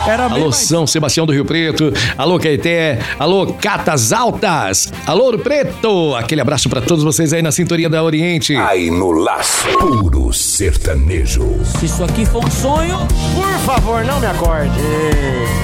Alô, São Sebastião do Rio Preto. Alô, Caeté. Alô, Catas Altas. Alô, Ouro Preto. Aquele abraço pra todos vocês aí na sintonia da Oriente. Aí no laço, puro sertanejo. Se isso aqui for um sonho, Por favor, não me acorde.